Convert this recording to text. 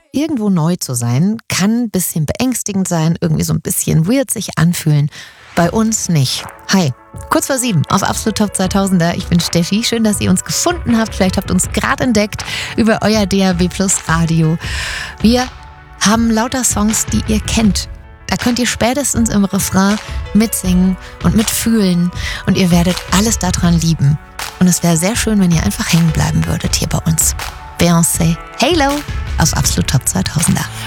Irgendwo neu zu sein, kann ein bisschen beängstigend sein, irgendwie so ein bisschen weird sich anfühlen. Bei uns nicht. Hi, kurz vor 7 auf Absolut Top 2000er. Ich bin Steffi. Schön, dass ihr uns gefunden habt. Vielleicht habt ihr uns gerade entdeckt über euer DAB+ Radio. Wir haben lauter Songs, die ihr kennt. Da könnt ihr spätestens im Refrain mitsingen und mitfühlen. Und ihr werdet alles daran lieben. Und es wäre sehr schön, wenn ihr einfach hängen bleiben würdet hier bei uns. Beyoncé, Halo auf Absolut Top 2000er.